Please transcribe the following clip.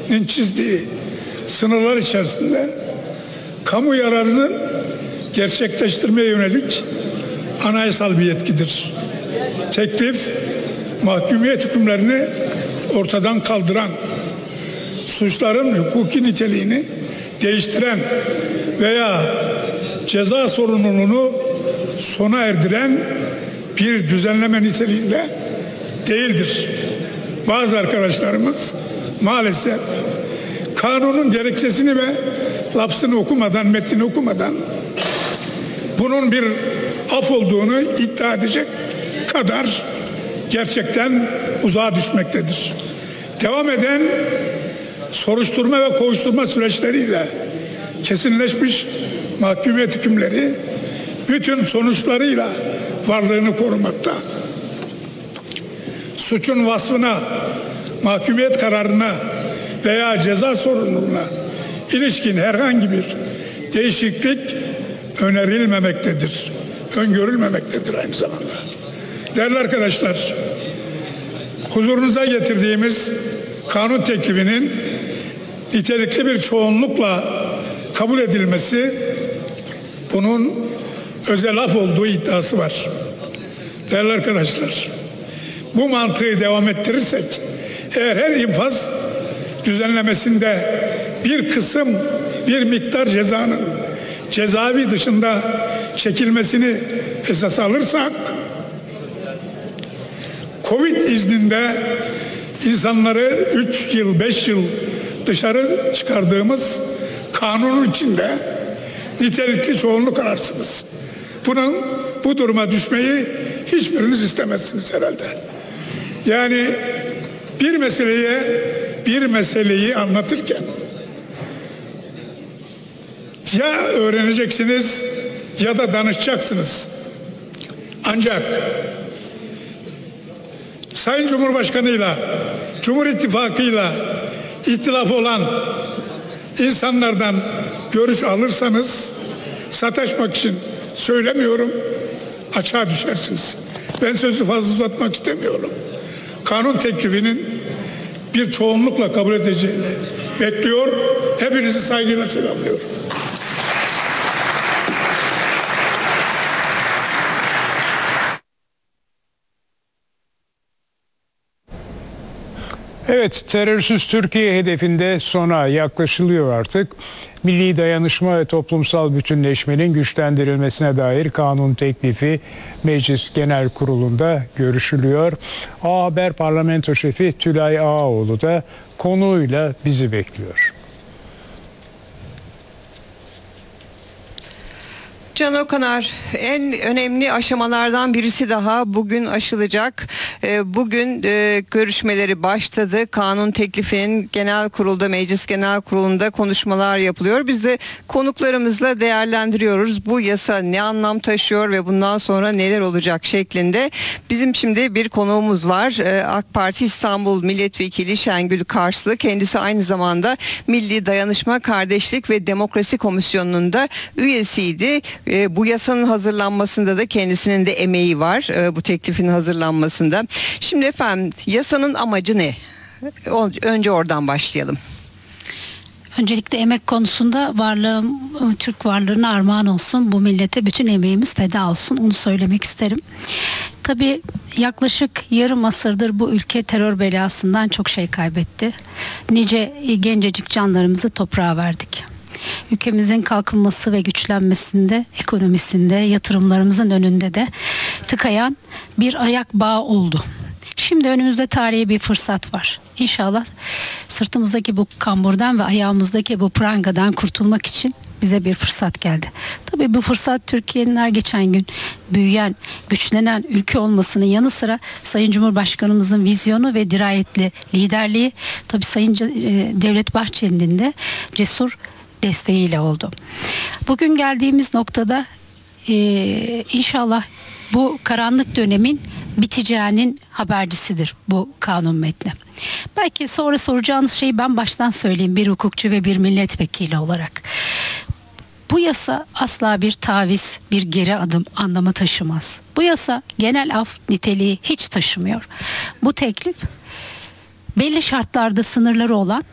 çizdiği sınırlar içerisinde kamu yararını gerçekleştirmeye yönelik anayasal bir yetkidir. Teklif, mahkumiyet hükümlerini ortadan kaldıran, suçların hukuki niteliğini değiştiren veya ceza sorumluluğunu sona erdiren bir düzenleme niteliğinde değildir. Bazı arkadaşlarımız maalesef kanunun gerekçesini ve lafzını okumadan, metnini okumadan bunun bir af olduğunu iddia edecek kadar gerçekten uzağa düşmektedir. Devam eden soruşturma ve kovuşturma süreçleriyle kesinleşmiş mahkumiyet hükümleri bütün sonuçlarıyla varlığını korumakta. Suçun vasfına, mahkumiyet kararına veya ceza sorumluluğuna ilişkin herhangi bir değişiklik önerilmemektedir, öngörülmemektedir aynı zamanda. Değerli arkadaşlar, huzurunuza getirdiğimiz kanun teklifinin nitelikli bir çoğunlukla kabul edilmesi, bunun özel af olduğu iddiası var. Değerli arkadaşlar, bu mantığı devam ettirirsek, eğer her infaz düzenlemesinde bir kısım, bir miktar cezanın cezaevi dışında çekilmesini esas alırsak, Covid izninde insanları 3 yıl, 5 yıl dışarı çıkardığımız kanunun içinde nitelikli çoğunluk ararsınız. Bu duruma düşmeyi hiçbiriniz istemezsiniz herhalde. Yani bir meseleyi anlatırken ya öğreneceksiniz ya da danışacaksınız. Ancak Sayın Cumhurbaşkanı'yla, Cumhur İttifakı'yla ihtilaf olan insanlardan görüş alırsanız, sataşmak için söylemiyorum, açığa düşersiniz. Ben sözü fazla uzatmak istemiyorum. Kanun teklifinin bir çoğunlukla kabul edeceğini bekliyor. Hepinizi saygıyla selamlıyorum. Evet, terörsüz Türkiye hedefinde sona yaklaşılıyor artık. Milli dayanışma ve toplumsal bütünleşmenin güçlendirilmesine dair kanun teklifi Meclis Genel Kurulu'nda görüşülüyor. A Haber Parlamento Şefi Tülay Ağaoğlu da konuyla bizi bekliyor. Can Okanar, en önemli aşamalardan birisi daha bugün aşılacak. Bugün görüşmeleri başladı. Kanun teklifinin genel kurulda, meclis genel kurulunda konuşmalar yapılıyor. Biz de konuklarımızla değerlendiriyoruz. Bu yasa ne anlam taşıyor ve bundan sonra neler olacak şeklinde. Bizim şimdi bir konuğumuz var. AK Parti İstanbul Milletvekili Şengül Karslı. Kendisi aynı zamanda Milli Dayanışma, Kardeşlik ve Demokrasi Komisyonu'nun da üyesiydi. Bu yasanın hazırlanmasında da kendisinin de emeği var, bu teklifin hazırlanmasında. Şimdi efendim, yasanın amacı ne? Önce oradan başlayalım. Öncelikle emek konusunda Türk varlığına armağan olsun. Bu millete bütün emeğimiz feda olsun. Onu söylemek isterim. Tabii yaklaşık yarım asırdır bu ülke terör belasından çok şey kaybetti. Nice gencecik canlarımızı toprağa verdik. Ülkemizin kalkınması ve güçlenmesinde, ekonomisinde, yatırımlarımızın önünde de tıkayan bir ayak bağı oldu. Şimdi önümüzde tarihi bir fırsat var. İnşallah sırtımızdaki bu kamburdan ve ayağımızdaki bu prangadan kurtulmak için bize bir fırsat geldi. Tabii bu fırsat Türkiye'nin her geçen gün büyüyen, güçlenen ülke olmasının yanı sıra Sayın Cumhurbaşkanımızın vizyonu ve dirayetli liderliği, tabii Sayın Devlet Bahçeli'nin de cesur desteğiyle oldu. Bugün geldiğimiz noktada inşallah bu karanlık dönemin biteceğinin habercisidir bu kanun metni. Belki sonra soracağınız şeyi ben baştan söyleyeyim, bir hukukçu ve bir milletvekili olarak. Bu yasa asla bir taviz, bir geri adım anlamı taşımaz. Bu yasa genel af niteliği hiç taşımıyor. Bu teklif belli şartlarda sınırları olan